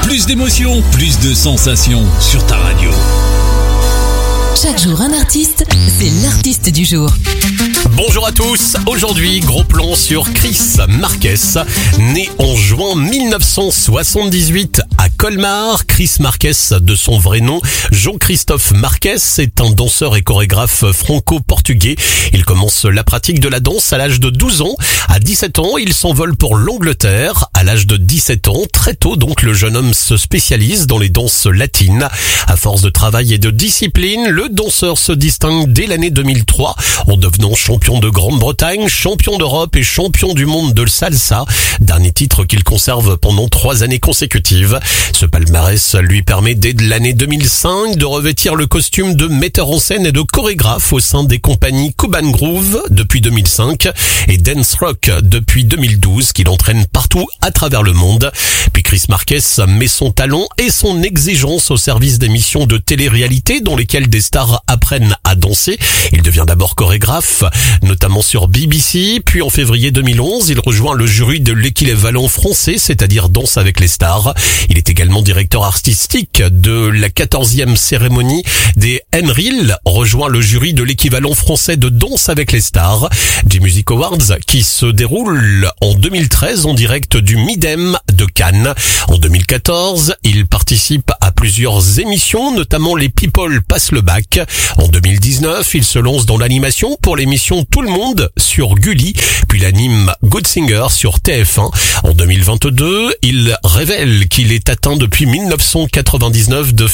plus d'émotions, plus de sensations sur ta radio. Chaque jour un artiste, c'est l'artiste du jour. Bonjour à tous, aujourd'hui gros plan sur Chris Marquez, né en juin 1978 à Colmar. Chris Marquez, de son vrai nom, Jean-Christophe Marquez, est un danseur et chorégraphe franco-portugais. Il commence la pratique de la danse à l'âge de 12 ans. À 17 ans, il s'envole pour l'Angleterre. À l'âge de 17 ans, très tôt donc, le jeune homme se spécialise dans les danses latines. À force de travail et de discipline, le danseur se distingue dès l'année 2003 en devenant champion de Grande-Bretagne, champion d'Europe et champion du monde de salsa, dernier titre qu'il conserve pendant 3 années consécutives. Ce palmarès lui permet dès l'année 2005 de revêtir le costume de metteur en scène et de chorégraphe au sein des compagnies Cuban Groove depuis 2005 et Dance Rock depuis 2012 qu'il entraîne partout à travers le monde. Puis Chris Marquez met son talent et son exigence au service d'émissions de télé-réalité dans lesquelles des stars apprennent à danser. Il devient d'abord chorégraphe, notamment sur BBC, puis en février 2011, il rejoint le jury de l'équivalent français, c'est-à-dire Danse avec les stars. Il est également directeur artistique de la 14e cérémonie des Henril, rejoint le jury de l'équivalent français de Danse avec les stars, des Music Awards qui se déroulent en 2013 en direct du Midem de Cannes. En 2014, il participe à plusieurs émissions, notamment les People passent le bac. En 2019, il se lance dans l'animation pour l'émission Tout le monde sur Gulli, puis l'anime Good Singer sur TF1. En 2022, il révèle qu'il est atteint depuis 1999 de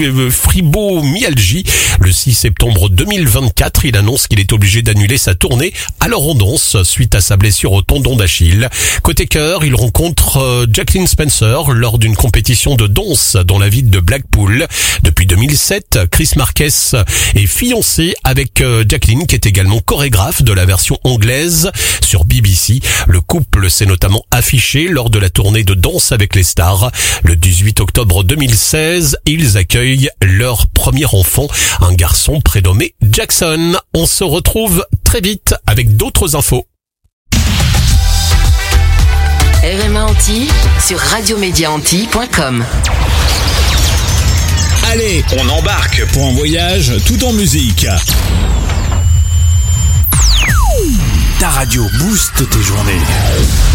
fibromyalgie. Le 6 septembre 2024, il annonce qu'il est obligé d'annuler sa tournée Alors on danse suite à sa blessure au tendon d'Achille. Côté cœur, il rencontre Jacqueline Spencer lors d'une compétition de danse dans la ville de Blackpool. Depuis 2007, Chris Marquez est fiancé avec Jacqueline, qui est également chorégraphe de la version anglaise sur BBC. Le couple s'est notamment affiché lors de la tournée de Danse avec les stars. Le 18 octobre 2016, ils accueillent leur premier enfant, un garçon prénommé Jackson. On se retrouve très vite avec d'autres infos. RMA Antilles sur radiomédiaantilles.com. Allez, on embarque pour un voyage tout en musique. Ta radio booste tes journées.